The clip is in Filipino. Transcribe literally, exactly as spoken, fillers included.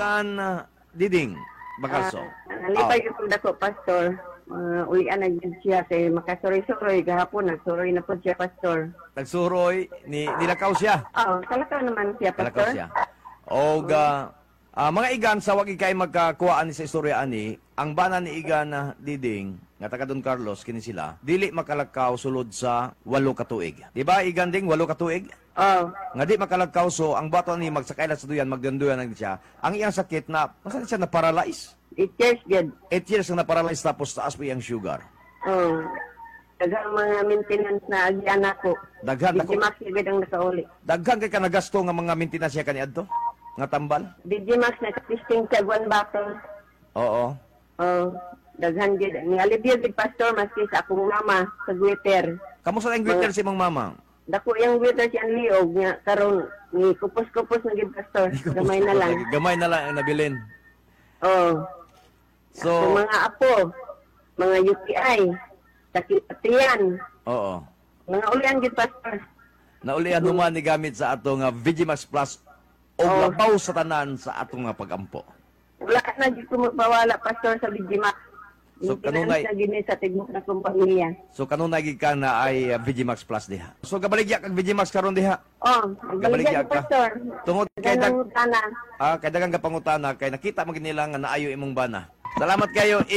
igan ah, Diding Bacalso. Ah, nalipay ko kung dako, Pastor. Uh, ulian na yun siya kay makasuroy-suroy gahapon nagsuroy na po siya, Pastor. Nagsuroy ni nilakaw siya. Oh, talaka naman siya, Nilakaw Pastor. siya. O ga ah, mga igan sa wag ikay magkakuhaan ni sa istorya ani, ang bana ni igan na Diding nga taga Don Carlos kini sila, dili makalakaw sulod sa walo ka tuig. Di ba igan ding walo ka tuig? Oh, Nga di makalakaw so ang bato ni magsakailan sa duyan magdanduyan na siya. Ang iyang sakit na masan siya na paralyze. it is good. eight years na na-paralyze tapos taas po yung sugar. Oh. Daghang mga maintenance na agyan ako. Daghan ako. Digimax agad ang nakauli. Daghan kay ka nagasto nga mga maintenance siya kaniadto? Nga tambal? Digimax na testing sa one bottle. Oo. Oh, daghan gid. Ni alibyo gid, Pastor, maski sa akong mama sa Guiter. Kamusta ang greeter si mong mama? Dako yung Guiter si ang liog nga karon ni kupos-kupos na gid, Pastor. Gamay na lang. Gamay na lang ang nabilin. Oh. So, Sa mga apo, mga U T I, sakit atiyan, oo. mga ulian gid, Pastor. Naulian human ni gamit sa ato nga Vigimax Plus o Oh. labaw sa tanan sa atong nga pagampo. Wala na gid ko magpawala, Pastor, sa Digimax. So, Maintenance kanunay- na gini sa tigmok na kong pamilya. So kanunay gid ka na ay uh, Vigimax Plus diha. So gabaligya kag Vigimax karon diha. Oh, Gabaligya nagbaligyan, ka. Pastor. Tungod kay dag Ganang utana. ah kay daghang kapangutana kay nakita mo gid nila nga naayo imong bana. Salamat kayo.